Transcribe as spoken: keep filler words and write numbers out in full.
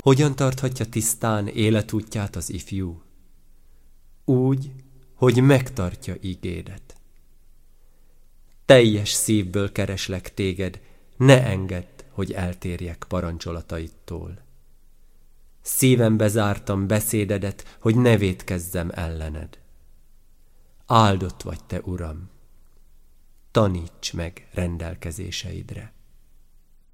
Hogyan tarthatja tisztán életútját az ifjú? Úgy, hogy megtartja ígédet. Teljes szívből kereslek téged, ne engedd, hogy eltérjek parancsolataidtól. Szívembe zártam beszédedet, hogy ne vétkezzem ellened. Áldott vagy te, Uram! Taníts meg rendelkezéseidre.